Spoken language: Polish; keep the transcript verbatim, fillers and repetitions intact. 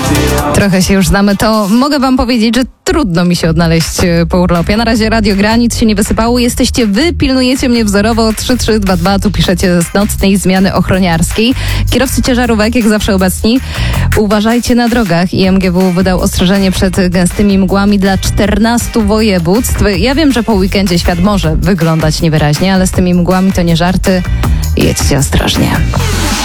Trochę się już znamy, to mogę wam powiedzieć, że trudno mi się odnaleźć po urlopie. Na razie radio gra, nic się nie wysypało. Jesteście wy, pilnujecie mnie wzorowo. trzy trzy dwa dwa, tu piszecie z nocnej zmiany ochroniarskiej. Kierowcy ciężarówek, jak zawsze obecni, uważajcie na drogach. I M G W wydał ostrzeżenie przed gęstymi mgłami dla czternastu województw. Ja wiem, że po weekendzie świat może wyglądać niewyraźnie, ale z tymi mgłami to nie żarty. Jedźcie ostrożnie.